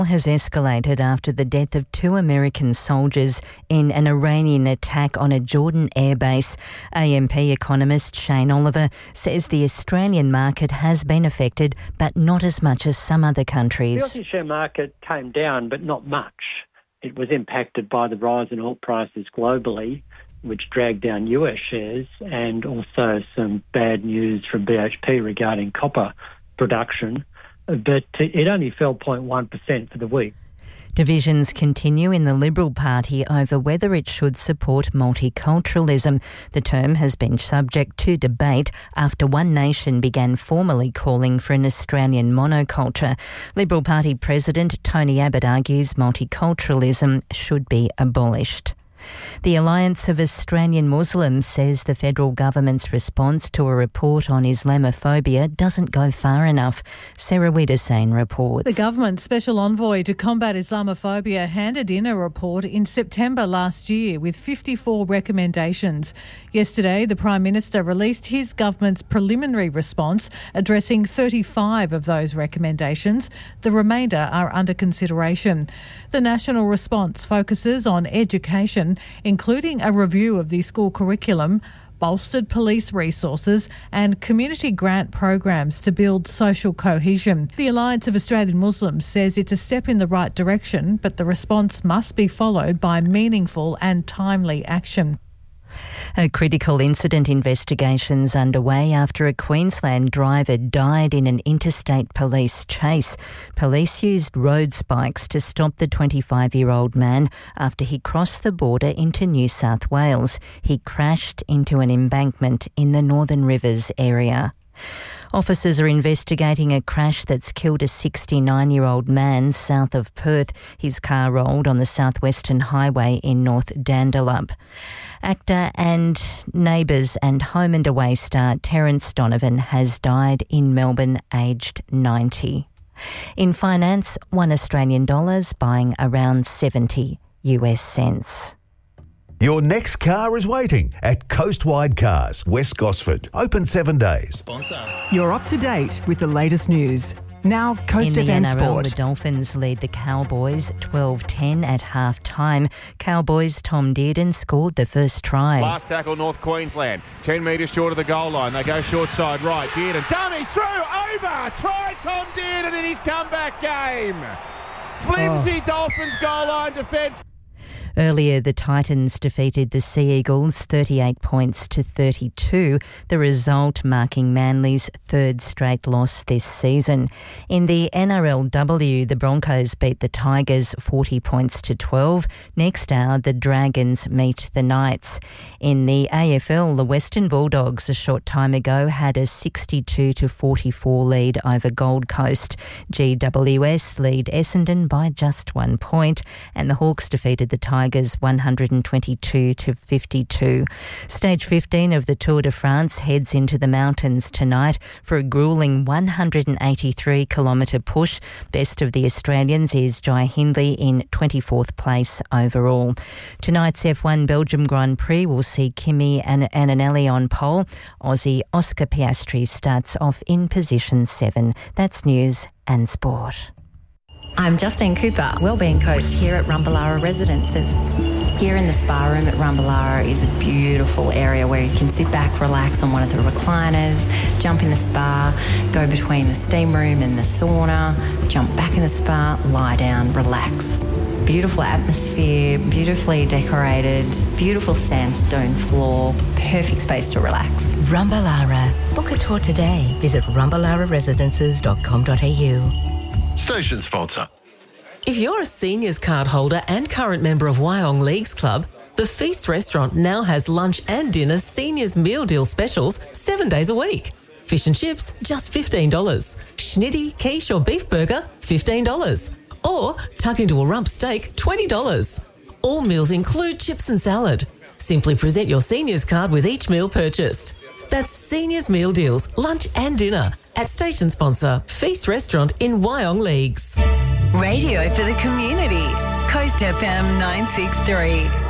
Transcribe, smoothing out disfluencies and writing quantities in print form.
has escalated after the death of 2 American soldiers in an Iranian attack on a Jordan airbase. AMP economist Shane Oliver says the Australian market has been affected, but not as much as some other countries. The Aussie share market came down, but not much. It was impacted by the rise in oil prices globally, which dragged down US shares, and also some bad news from BHP regarding copper production. But it only fell 0.1% for the week. Divisions continue in the Liberal Party over whether it should support multiculturalism. The term has been subject to debate after One Nation began formally calling for an Australian monoculture. Liberal Party President Tony Abbott argues multiculturalism should be abolished. The Alliance of Australian Muslims says the federal government's response to a report on Islamophobia doesn't go far enough. Sarah Wiedersane reports. The government's special envoy to combat Islamophobia handed in a report in September last year with 54 recommendations. Yesterday, the Prime Minister released his government's preliminary response, addressing 35 of those recommendations. The remainder are under consideration. The national response focuses on education, including a review of the school curriculum, bolstered police resources and community grant programs to build social cohesion. The Alliance of Australian Muslims says it's a step in the right direction, but the response must be followed by meaningful and timely action. A critical incident investigation's underway after a Queensland driver died in an interstate police chase. Police used road spikes to stop the 25-year-old man after he crossed the border into New South Wales. He crashed into an embankment in the Northern Rivers area. Officers are investigating a crash that's killed a 69-year-old man south of Perth. His car rolled on the southwestern highway in North Dandalup. Actor and Neighbours and Home and Away star Terence Donovan has died in Melbourne, aged 90. In finance, $1 Australian buying around 70 US cents. Your next car is waiting at Coastwide Cars, West Gosford. Open 7 days. Sponsor. You're up to date with the latest news. Now, Coast in the FM NRL, Sport. the Dolphins lead the Cowboys 12-10 at half-time. Cowboys' Tom Dearden scored the first try. Last tackle, North Queensland. 10 metres short of the goal line. They go short side right. Dearden, dummies through, over. Try Tom Dearden in his comeback game. Flimsy Dolphins goal line defence. Earlier, the Titans defeated the Sea Eagles 38 points to 32, the result marking Manly's third straight loss this season. In the NRLW, the Broncos beat the Tigers 40 points to 12. Next hour, the Dragons meet the Knights. In the AFL, the Western Bulldogs a short time ago had a 62 to 44 lead over Gold Coast. GWS lead Essendon by just 1 point, and the Hawks defeated the Tigers 122 to 52. Stage 15 of the Tour de France heads into the mountains tonight for a gruelling 183-kilometre push. Best of the Australians is Jai Hindley in 24th place overall. Tonight's F1 Belgium Grand Prix will see Kimi Antonelli on pole. Aussie Oscar Piastri starts off in position 7. That's news and sport. I'm Justine Cooper, wellbeing coach here at Rumballara Residences. Here in the spa room at Rumballara is a beautiful area where you can sit back, relax on one of the recliners, jump in the spa, go between the steam room and the sauna, jump back in the spa, lie down, relax. Beautiful atmosphere, beautifully decorated, beautiful sandstone floor, perfect space to relax. Rumballara. Book a tour today. Visit rumballararesidences.com.au. Station sponsor. If you're a seniors card holder and current member of Wyong Leagues Club, the Feast Restaurant now has lunch and dinner seniors meal deal specials 7 days a week. Fish and chips, just $15. Schnitty, quiche or beef burger, $15. Or tuck into a rump steak, $20. All meals include chips and salad. Simply present your seniors card with each meal purchased. That's seniors meal deals, lunch and dinner at station sponsor Feast Restaurant in Wyong Leagues. Radio for the community. Coast FM 963.